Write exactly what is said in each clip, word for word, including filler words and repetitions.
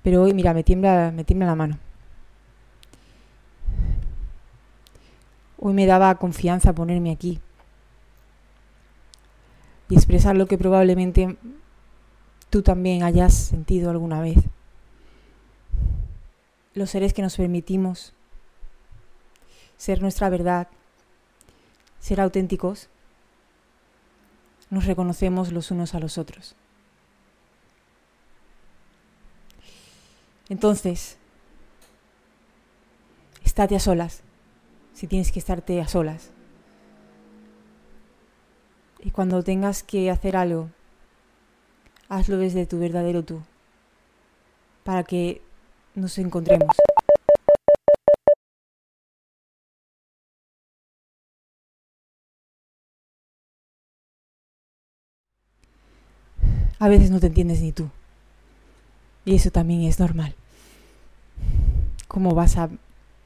Pero hoy, mira, me tiembla, me tiembla la mano. Hoy me daba confianza ponerme aquí y expresar lo que probablemente tú también hayas sentido alguna vez. Los seres que nos permitimos ser nuestra verdad, ser auténticos, nos reconocemos los unos a los otros. Entonces, estate a solas, si tienes que estarte a solas. Y cuando tengas que hacer algo, hazlo desde tu verdadero tú, para que nos encontremos. A veces no te entiendes ni tú. Y eso también es normal. ¿Cómo vas a...?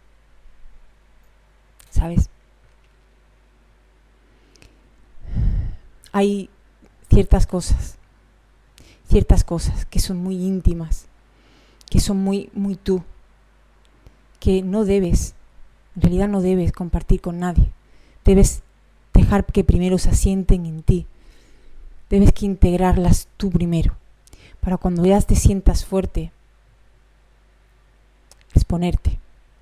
¿Sabes? Hay ciertas cosas, ciertas cosas que son muy íntimas, que son muy, muy tú, que no debes, en realidad no debes compartir con nadie. Debes dejar que primero se asienten en ti. Debes que integrarlas tú primero, para cuando ya te sientas fuerte, exponerte.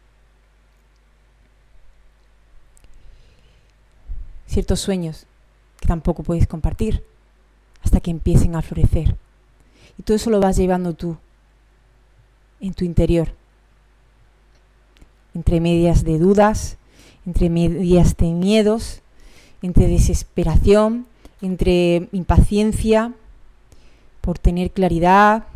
Ciertos sueños que tampoco puedes compartir hasta que empiecen a florecer. Y todo eso lo vas llevando tú, en tu interior. Entre medias de dudas, entre medias de miedos, entre desesperación, entre impaciencia por tener claridad,